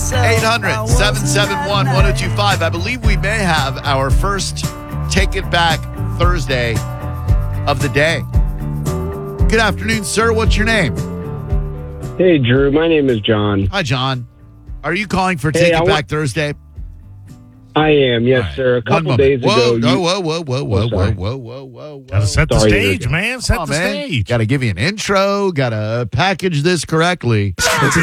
800-771-1025. I believe we may have our first Take It Back Thursday of the day. Good afternoon, sir. What's your name? Hey, Drew. My name is John. Hi, John. Are you calling for Take It Back Thursday? I am, yes, sir. A couple days ago. Whoa. Gotta set the stage, man. Set the man. stage. Gotta give you an intro. Gotta package this correctly. It's